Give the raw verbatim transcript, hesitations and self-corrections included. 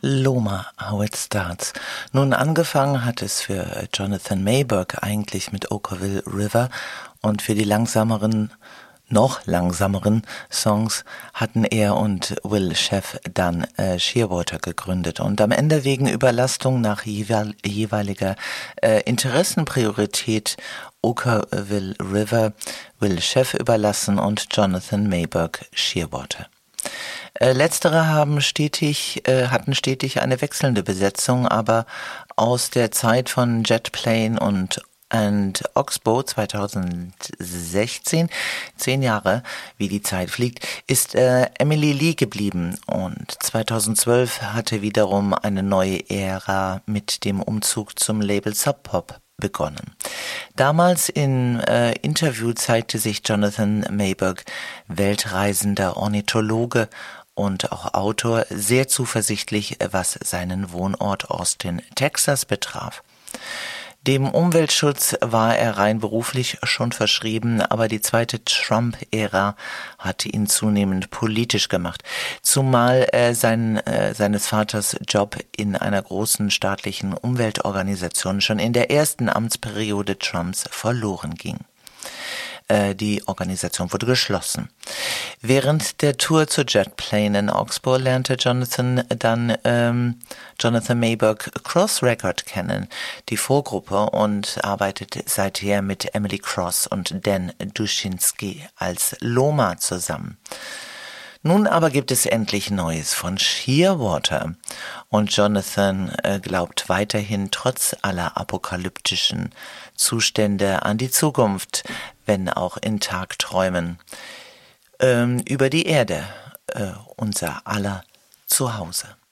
Loma, How It Starts. Nun, angefangen hat es für Jonathan Mayberg eigentlich mit Okkervil River und für die langsameren, noch langsameren Songs hatten er und Will Sheff dann äh, Shearwater gegründet und am Ende wegen Überlastung nach jeweil, jeweiliger äh, Interessenpriorität Okkervil River Will Sheff überlassen und Jonathan Mayberg Shearwater. Äh, letztere haben stetig, äh, hatten stetig eine wechselnde Besetzung, aber aus der Zeit von Jet Plane und and Oxbow zweitausendsechzehn, zehn Jahre, wie die Zeit fliegt, ist äh, Emily Lee geblieben und zweitausendzwölf hatte wiederum eine neue Ära mit dem Umzug zum Label Sub Pop begonnen. Damals in äh, Interview zeigte sich Jonathan Mayberg, weltreisender Ornithologe und auch Autor, sehr zuversichtlich, was seinen Wohnort Austin, Texas betraf. Dem Umweltschutz war er rein beruflich schon verschrieben, aber die zweite Trump-Ära hatte ihn zunehmend politisch gemacht, zumal äh, sein, äh, seines Vaters Job in einer großen staatlichen Umweltorganisation schon in der ersten Amtsperiode Trumps verloren ging. Die Organisation wurde geschlossen. Während der Tour zur Jet Plane in Oxbow lernte Jonathan dann ähm, Jonathan Mayberg Cross Record kennen, die Vorgruppe, und arbeitet seither mit Emily Cross und Dan Dushinsky als Loma zusammen. Nun aber gibt es endlich Neues von Shearwater und Jonathan äh, glaubt weiterhin trotz aller apokalyptischen Zustände an die Zukunft, wenn auch in Tagträumen, ähm, über die Erde, äh, unser aller Zuhause.